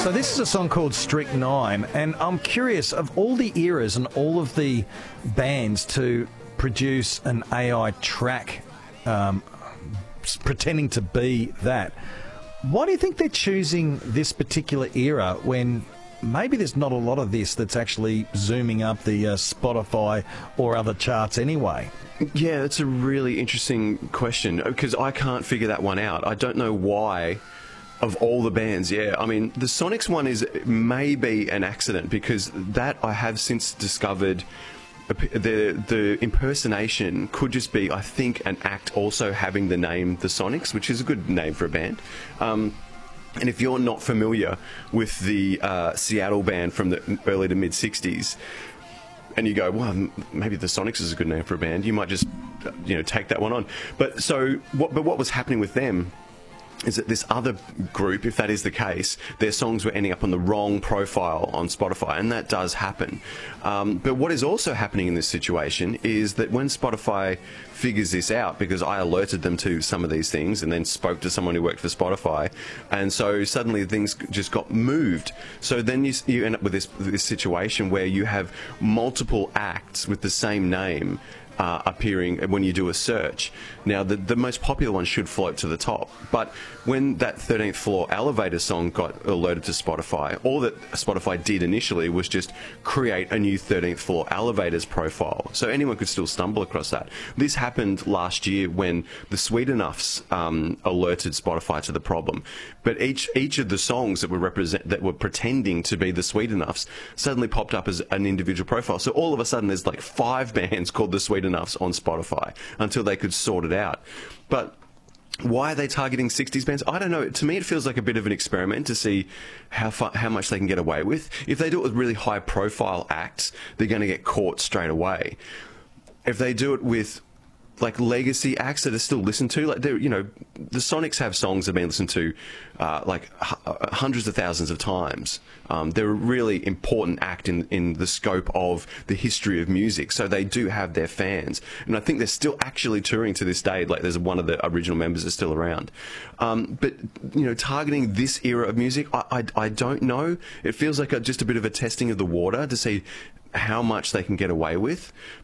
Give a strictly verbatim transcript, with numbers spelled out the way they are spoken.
So this is a song called Strychnine, and I'm curious, of all the eras and all of the bands to produce an A I track um, pretending to be that, why do you think they're choosing this particular era when maybe there's not a lot of this that's actually zooming up the uh, Spotify or other charts anyway? Yeah, that's a really interesting question, because I can't figure that one out. I don't know why, of all the bands, yeah. I mean, the Sonics one is maybe an accident, because that I have since discovered the the impersonation could just be, I think, an act also having the name The Sonics, which is a good name for a band. Um, and if you're not familiar with the uh, Seattle band from the early to mid-sixties, and you go, well, maybe The Sonics is a good name for a band, you might just, you know, take that one on. But so, what, but what was happening with them is that this other group, if that is the case, their songs were ending up on the wrong profile on Spotify, and that does happen. Um, but what is also happening in this situation is that when Spotify figures this out, because I alerted them to some of these things and then spoke to someone who worked for Spotify, and so suddenly things just got moved. So then you, you end up with this, this situation where you have multiple acts with the same name Uh, appearing when you do a search. Now, the, the most popular one should float to the top, but when that thirteenth Floor Elevator song got alerted to Spotify, all that Spotify did initially was just create a new thirteenth Floor Elevators profile, so anyone could still stumble across that. This happened last year when the Sweet Enoughs um, alerted Spotify to the problem, but each each of the songs that were represent that were pretending to be the Sweet Enoughs suddenly popped up as an individual profile. So all of a sudden, there's like five bands called the Sweet Enoughs on Spotify until they could sort it out. But why are they targeting sixties bands? I don't know. To me, it feels like a bit of an experiment to see how far, how much they can get away with. If they do it with really high-profile acts, they're going to get caught straight away. If they do it with like legacy acts that are still listened to, like they're, you know, the Sonics have songs that have been listened to uh, like h- hundreds of thousands of times. Um, they're a really important act in in the scope of the history of music, so they do have their fans, and I think they're still actually touring to this day. Like there's one of the original members is still around, um, but you know, targeting this era of music, I I, I don't know. It feels like a, just a bit of a testing of the water to see how much they can get away with.